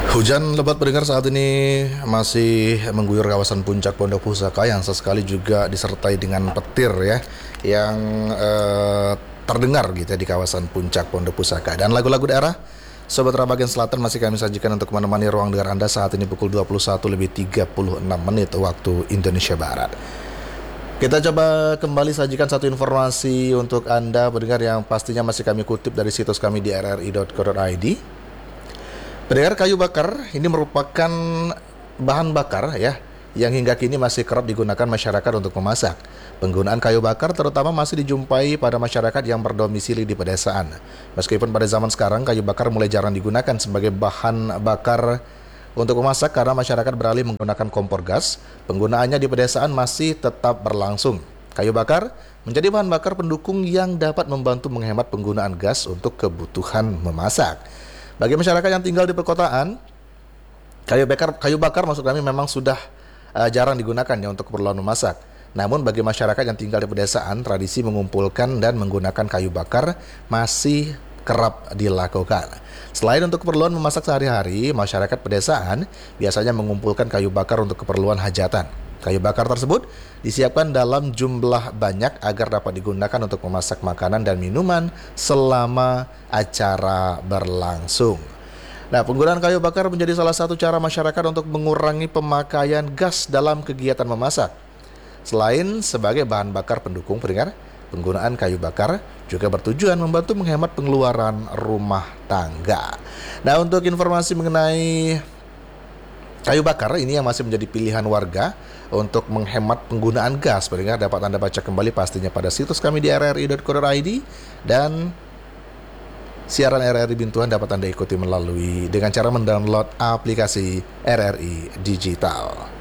Hujan lebat pendengar saat ini masih mengguyur kawasan puncak Pondok Pusaka yang sesekali juga disertai dengan petir ya yang terdengar gitu ya di kawasan puncak Pondok Pusaka. Dan lagu-lagu daerah Sobat Ra bagian selatan masih kami sajikan untuk menemani ruang dengar Anda saat ini pukul 21:36 waktu Indonesia Barat. Kita coba kembali sajikan satu informasi untuk Anda pendengar yang pastinya masih kami kutip dari situs kami di rri.co.id. Pendengar, kayu bakar ini merupakan bahan bakar ya yang hingga kini masih kerap digunakan masyarakat untuk memasak. Penggunaan kayu bakar terutama masih dijumpai pada masyarakat yang berdomisili di pedesaan. Meskipun pada zaman sekarang kayu bakar mulai jarang digunakan sebagai bahan bakar untuk memasak karena masyarakat beralih menggunakan kompor gas, penggunaannya di pedesaan masih tetap berlangsung. Kayu bakar menjadi bahan bakar pendukung yang dapat membantu menghemat penggunaan gas untuk kebutuhan memasak. Bagi masyarakat yang tinggal di perkotaan, kayu bakar maksud kami memang sudah jarang digunakan ya untuk keperluan memasak. Namun bagi masyarakat yang tinggal di pedesaan, tradisi mengumpulkan dan menggunakan kayu bakar masih kerap dilakukan. Selain untuk keperluan memasak sehari-hari, masyarakat pedesaan biasanya mengumpulkan kayu bakar untuk keperluan hajatan. Kayu bakar tersebut disiapkan dalam jumlah banyak agar dapat digunakan untuk memasak makanan dan minuman selama acara berlangsung. Nah, penggunaan kayu bakar menjadi salah satu cara masyarakat untuk mengurangi pemakaian gas dalam kegiatan memasak. Selain sebagai bahan bakar pendukung pendengar, penggunaan kayu bakar juga bertujuan membantu menghemat pengeluaran rumah tangga. Nah, untuk informasi mengenai kayu bakar ini yang masih menjadi pilihan warga untuk menghemat penggunaan gas, pendengar dapat Anda baca kembali pastinya pada situs kami di rri.co.id, dan siaran RRI Bintuan dapat Anda ikuti melalui dengan cara mendownload aplikasi RRI Digital.